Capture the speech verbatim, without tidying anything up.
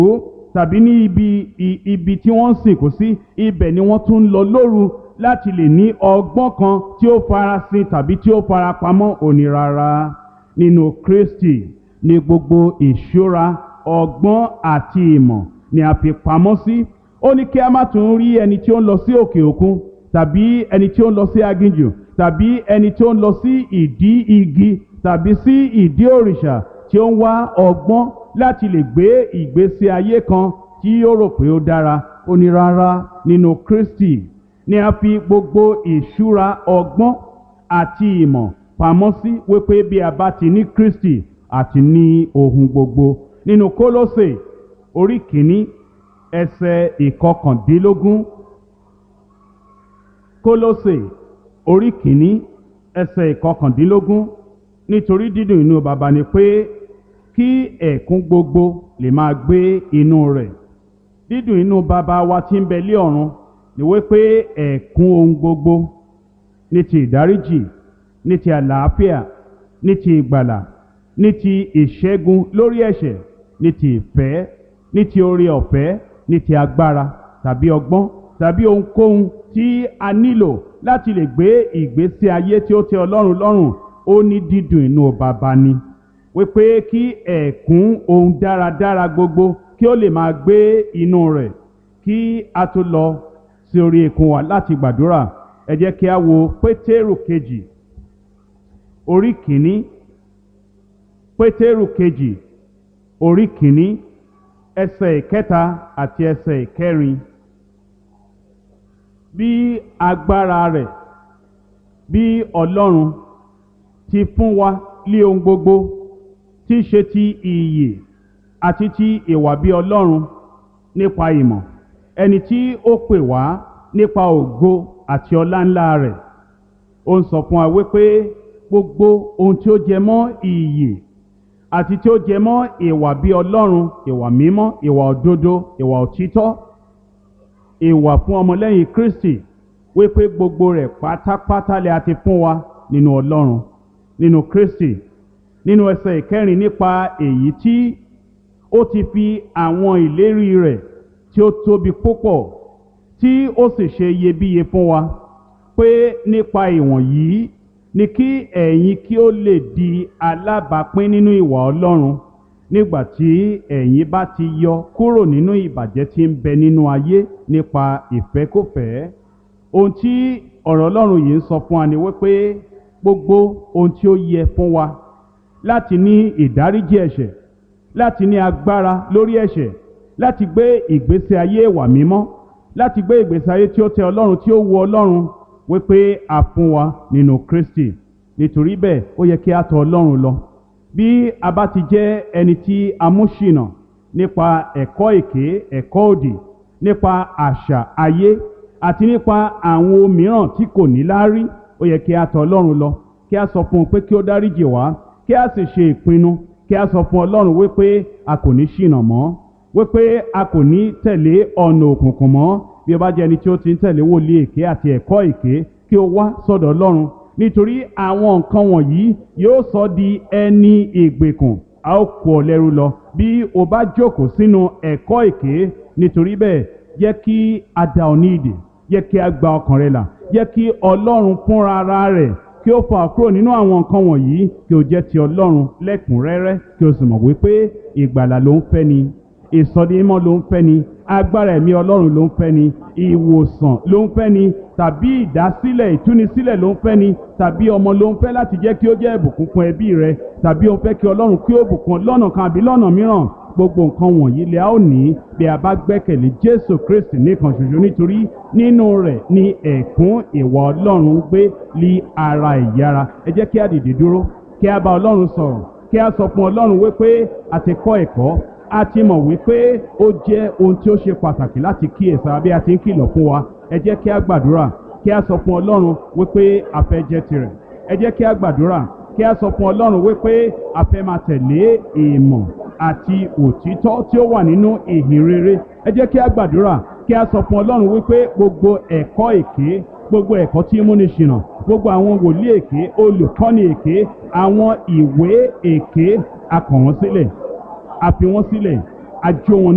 tàbí ní ibi ibi tí wọ́n ń sìnkú sí, ibẹ̀ ni wọ́n tún ń lọ lóru láti lè ní ọgbọ́n kan tí ó farasin tàbí tí ó farapamọ́. Òní rárá, nínú Kristi ni gbogbo ìṣúra ọgbọ́n àti ìmọ̀ ni a fi pamọ́ sí. Ó ní kí a má tún rí ẹni tí ó ń lọ sí òkè òkun, tàbí ẹni tí ó ń lọ sí aginjù, tàbí ẹni tí ó ń lọ sí ìdí igi, tàbí sí ìdí òrìṣà, tí ó ń wá ọgbọ́n láti lè gbé ìgbésí ayé kan tí ó rò pé ó dára. Ó ní rárá, nínú Kristi ni a fi gbogbo ìṣúra ọgbọ́n àti ìmọ̀ pamọ́ sí, wípé bí a bá ti ní Kristi àti ní ohun gbogbo. Nínú Kólósè orí kìíní ẹsẹ̀ ìkọkàndínlógún, Kólósè orí kìíní ẹsẹ̀ ìkọkàndínlógún, nítorí dídùn inú baba ni pé kí ẹ̀kún gbogbo lè máa gbé inú rẹ̀. Dídùn inú baba wa tí ń bẹ lé ọ̀run ni wípé ẹ̀kún ohun gbogbo, ní ti ìdáríjì, ní ti àlàáfíà, ní ti ìgbàlà, ní ti ìṣẹ́gun lórí ẹ̀ṣẹ̀, ní ti ìfẹ́, ní ti oore ọ̀fẹ́, ní ti agbára tàbí ọgbọ́n tàbí ohunkóhun tí a nílò láti lè gbé ìgbésí ayé tí ó tẹ́ Ọlọ́run lọ́rùn. Ó ní dídùn inú baba ni wípé kí ẹ̀kún ohun dáradára gbogbo kí ó lè máa gbé inú rẹ̀. Kí a tó lọ sí orí ikùn wa láti gbàdúrà, ẹ jẹ́ kí a wo Pétérù kejì orí kìíní, Pétérù kejì orí kìíní ẹsẹ̀ ìkẹta àti ẹsẹ̀ ìkẹrin. Bí agbára rẹ̀, bí Ọlọ́run ti fún wa lé ohun gbogbo tí í ṣe ti ìyè àti ti ìwà bí Ọlọ́run nípa ìmọ̀, ẹni tí ó pè wá nípa ògo àti ọlá ńlá rẹ̀. Ó ń sọ fún wa wípé gbogbo ohun tí ó jẹ mọ́ ìyè àti tí ó jẹ mọ́ ìwà bí Ọlọ́run, ìwà mímọ́, ìwà òdodo, ìwà òtítọ́, ìwà fún ọmọlẹ́yìn Kristi, wípé gbogbo rẹ̀ pátápátá lè a ti fún wa nínú Ọlọ́run, nínú Kristi. Nínú ẹsẹ̀ ìkẹrin, nípa èyí tí ó ti fi àwọn ìlérí rẹ̀ tí ó tóbi púpọ̀ tí ó sì ṣe iyebíye fún wa, pé nípa ìwọ̀nyí ni kí ẹ̀yin kí ó lè di alábàápín nínú ìwà Ọlọ́run, nígbà tí ẹ̀yin bá ti yọ kúrò nínú ìbàjẹ́ tí ń bẹ nínú ayé nípa ìfẹ́kúfẹ̀ẹ́. Ohun tí ọ̀rọ̀ Ọlọ́run yìí ń sọ fún wa ni wípé gbogbo ohun tí ó yẹ fún wa láti ní ìdáríjì ẹ̀ṣẹ̀, láti ní agbára lórí ẹ̀ṣẹ̀, láti gbé ìgbésí ayé ìwà mímọ́, láti gbé ìgbésí ayé tí ó tẹ́ Ọlọ́run, tí ó wu Ọlọ́run, wípé a fún wa nínú Kristi. Nítorí bẹ́ẹ̀ ó yẹ kí a tọ̀ Ọlọ́run lọ. Bí a bá ti jẹ́ ẹni tí a mú ṣìnà nípa ẹ̀kọ́ èké, ẹ̀kọ́ òdì, nípa àṣà ayé àti nípa àwọn mìíràn tí kò ní láárí, ó yẹ kí a tọ̀ Ọlọ́run lọ, kí a sọ fún un pé kí ó dáríjì wá, kí a sì ṣe ìpinnu, kí a sọ fún Ọlọ́run wípé a kò ní ṣìnà mọ́, wípé a kò ní tẹ̀lé ọ̀nà òkùnkùn mọ́. Bí o bá jẹ́ ẹni tí ó ti ń tẹ̀lé wòlíì èké àti ẹ̀kọ́ èké, kí o wá sọ́dọ̀ Ọlọ́run, nítorí àwọn nǹkan wọ̀nyí yóò sọ di ẹni ìgbèkùn, a ó kó ọ lẹ́rú lọ bí o bá jókòó sínú ẹ̀kọ́ èké. Nítorí bẹ́ẹ̀, jẹ́ kí a dá ọ ní ìdè, jẹ́ kí a gba ọkàn rẹ là, jẹ́ kí Ọlọ́run fúnra ara rẹ̀ kí ó fà kúrò nínú àwọn nǹkan wọ̀nyí, kí o jẹ́ ti Ọlọ́run lẹ́kùnrẹ́rẹ́, kí o sì mọ̀ wípé ìgbàlà ló ń fẹ́ ni, ìsọdimọ́ ló ń fẹ́ ni, agbára ẹ̀mí Ọlọ́run ló ń fẹ́ ni, ìwòsàn ló ń fẹ́ ni, tàbí ìdásílẹ̀, ìtúnisílẹ̀ ló ń fẹ́ ni, tàbí ọmọ ló ń fẹ́ láti jẹ́ kí ó jẹ́ ìbùkún fún ẹbí rẹ, tàbí ó ń fẹ́ kí Ọlọ́run kí ó bùkún lọ́nà kan àbí lọ́nà mìíràn. Gbogbo nǹkan wọ̀nyí lè a ó ní bí a bá gbẹ́kẹ̀lé Jésù Kristi nìkan ṣoṣo, nítorí nínú rẹ̀ ni ẹ̀kún ìwà Ọlọ́run gbé lí ara ìyára. Ẹ jẹ́ kí a dìde dúró, kí a bá Ọlọ́run sọ̀rọ̀, kí a sọ fún Ọlọ́run wípé a ti kọ́ ẹ̀kọ́, a ti mọ̀ wípé ó jẹ́ ohun tí ó ṣe pàtàkì láti kíyèsára bí a ti ń kìlọ̀ fún wa. Ẹ jẹ́ kí a gbàdúrà, kí a sọ fún Ọlọ́run wípé a fẹ́ jẹ́ tirẹ̀. Ẹ jẹ́ kí a gbàdúrà, kí a sọ fún Ọlọ́run wípé a fẹ́ máa tẹ̀lé ìmọ̀ àti òtítọ́ tí ó wà nínú ìhìn rere. Ẹ jẹ́ kí a gbàdúrà, kí a sọ fún Ọlọ́run wípé gbogbo ẹ̀kọ́ èké, gbogbo ẹ̀kọ́ tí ń múni ṣìnà, gbogbo àwọn wòlíì èké, olùkọ́ni èké, àwọn ìwé èké, a kọ̀ wọ́n sílẹ̀, a fi wọ́n sílẹ̀, a jó wọn